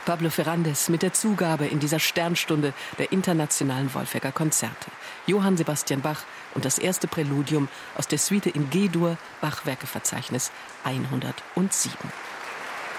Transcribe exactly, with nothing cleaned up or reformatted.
Pablo Ferrandez mit der Zugabe in dieser Sternstunde der internationalen Wolfegger Konzerte. Johann Sebastian Bach und das erste Präludium aus der Suite in G-Dur, Bach-Werkeverzeichnis hundertsieben.